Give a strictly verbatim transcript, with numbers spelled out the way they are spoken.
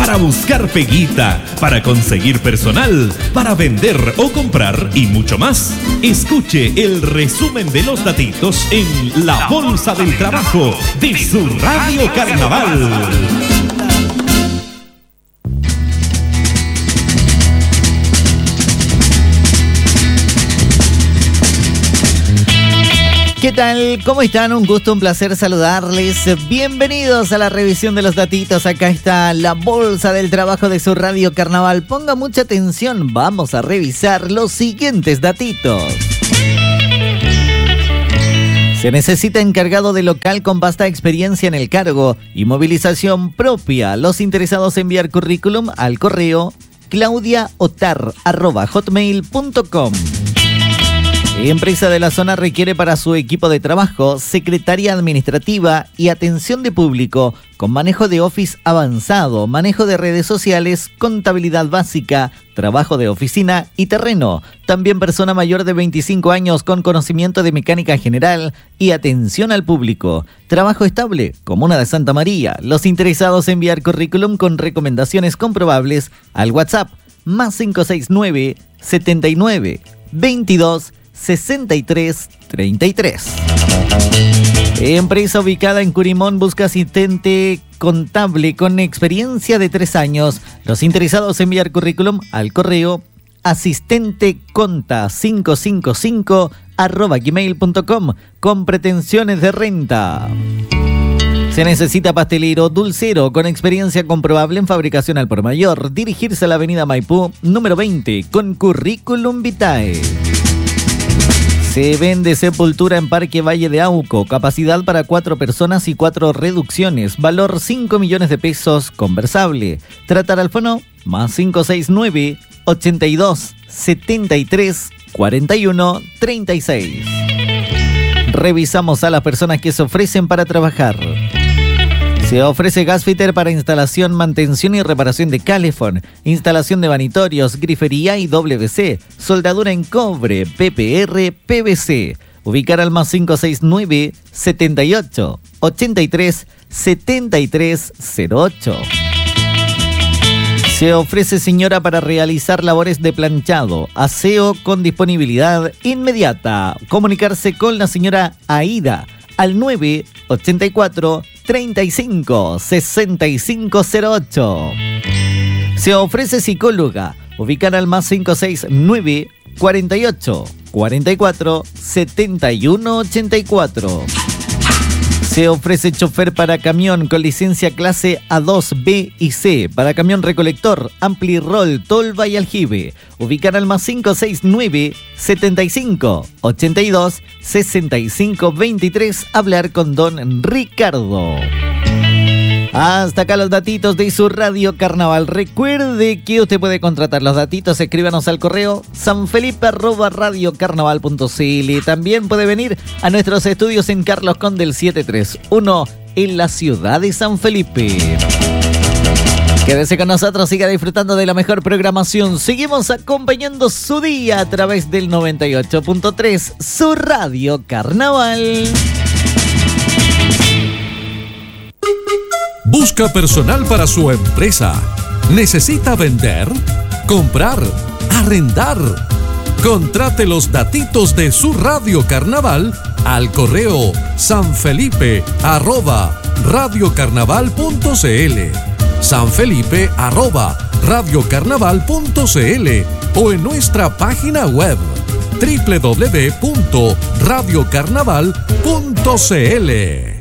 para buscar peguita, para conseguir personal, para vender o comprar y mucho más. Escuche el resumen de los datitos en La Bolsa del Trabajo de su Radio Carnaval. ¿Qué tal? ¿Cómo están? Un gusto, un placer saludarles. Bienvenidos a la revisión de los datitos. Acá está la Bolsa del Trabajo de su Radio Carnaval. Ponga mucha atención, vamos a revisar los siguientes datitos. Se necesita encargado de local con vasta experiencia en el cargo y movilización propia. Los interesados en enviar currículum al correo claudiaotar arroba hotmail punto com. Empresa de la zona requiere para su equipo de trabajo secretaria administrativa y atención de público con manejo de Office avanzado, manejo de redes sociales, contabilidad básica, trabajo de oficina y terreno. También persona mayor de veinticinco años con conocimiento de mecánica general y atención al público. Trabajo estable, Comuna de Santa María. Los interesados en enviar currículum con recomendaciones comprobables al WhatsApp más cinco seis nueve, setenta y nueve, veintidós, sesenta y tres, treinta y tres. Empresa ubicada en Curimón busca asistente contable con experiencia de tres años. Los interesados en enviar currículum al correo asistenteconta cinco cinco cinco arroba gmail punto com con pretensiones de renta. Se necesita pastelero dulcero con experiencia comprobable en fabricación al por mayor. Dirigirse a la avenida Maipú, número veinte, con currículum vitae. Se vende sepultura en Parque Valle de Auco, capacidad para cuatro personas y cuatro reducciones, valor cinco millones de pesos, conversable. Tratar al fono, más cinco seis nueve, ochenta y dos, setenta y tres, cuarenta y uno, treinta y seis. Revisamos a las personas que se ofrecen para trabajar. Se ofrece gasfitter para instalación, mantención y reparación de calefón, instalación de vanitorios, grifería y doble ve ce, soldadura en cobre, pe pe erre, pe ve ce. Ubicar al más cinco seis nueve, setenta y ocho, ochenta y tres, setenta y tres cero ocho. Se ofrece señora para realizar labores de planchado, aseo con disponibilidad inmediata. Comunicarse con la señora Aida al nueve ochenta y cuatro, treinta y cinco, sesenta y cinco cero ocho. Se ofrece psicóloga. Ubicar al más cinco seis nueve, cuarenta y ocho, cuarenta y cuatro, setenta y uno ochenta y cuatro. Se ofrece chofer para camión con licencia clase A dos, B y C, para camión recolector, Amplirol, Tolva y Aljibe. Ubicar al más cinco seis nueve, setenta y cinco, ochenta y dos, sesenta y cinco veintitrés. Hablar con don Ricardo. Hasta acá los datitos de su Radio Carnaval. Recuerde que usted puede contratar los datitos, escríbanos al correo sanfelipe arroba radiocarnaval punto cl. También puede venir a nuestros estudios en Carlos Condel setecientos treinta y uno en la ciudad de San Felipe. Quédese con nosotros, siga disfrutando de la mejor programación. Seguimos acompañando su día a través del noventa y ocho punto tres, su Radio Carnaval. ¿Busca personal para su empresa? ¿Necesita vender? ¿Comprar? ¿Arrendar? Contrate los datitos de su Radio Carnaval al correo sanfelipe arroba radiocarnaval punto cl, sanfelipe arroba radiocarnaval punto cl o en nuestra página web doble u doble u doble u punto radiocarnaval punto cl.